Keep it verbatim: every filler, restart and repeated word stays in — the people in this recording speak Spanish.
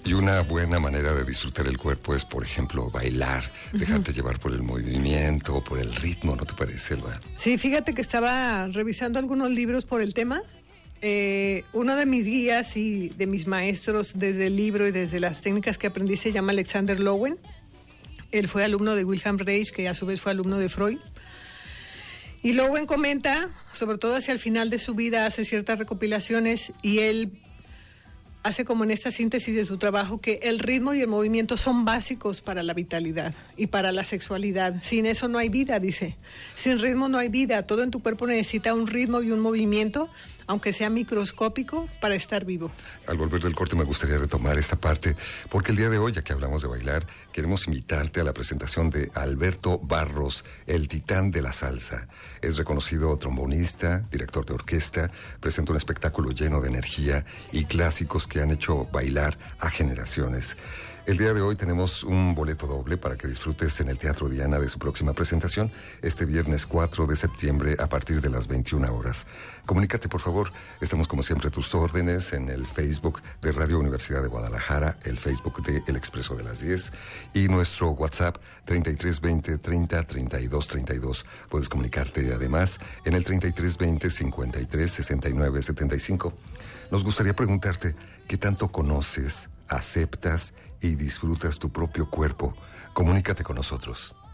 Y una buena manera de disfrutar el cuerpo es, por ejemplo, bailar, uh-huh. dejarte llevar por el movimiento, por el ritmo, ¿no te parece, Elba? Sí, fíjate que estaba revisando algunos libros por el tema. Eh, uno de mis guías y de mis maestros desde el libro y desde las técnicas que aprendí se llama Alexander Lowen. Él fue alumno de Wilhelm Reich, que a su vez fue alumno de Freud. Y Lowen comenta, sobre todo hacia el final de su vida, hace ciertas recopilaciones y él hace como en esta síntesis de su trabajo que el ritmo y el movimiento son básicos para la vitalidad y para la sexualidad. Sin eso no hay vida, dice. Sin ritmo no hay vida. Todo en tu cuerpo necesita un ritmo y un movimiento, aunque sea microscópico, para estar vivo. Al volver del corte me gustaría retomar esta parte, porque el día de hoy, ya que hablamos de bailar, queremos invitarte a la presentación de Alberto Barros, el titán de la salsa. Es reconocido trombonista, director de orquesta, presenta un espectáculo lleno de energía y clásicos que han hecho bailar a generaciones. El día de hoy tenemos un boleto doble para que disfrutes en el Teatro Diana de su próxima presentación este viernes cuatro de septiembre a partir de las veintiuna horas. Comunícate, por favor. Estamos como siempre a tus órdenes en el Facebook de Radio Universidad de Guadalajara, el Facebook de El Expreso de las diez y nuestro WhatsApp treinta y tres veinte treinta treinta y dos treinta y dos. Puedes comunicarte además en el treinta y tres veinte cincuenta y tres sesenta y nueve setenta y cinco. Nos gustaría preguntarte qué tanto conoces, aceptas y disfrutas tu propio cuerpo. Comunícate con nosotros.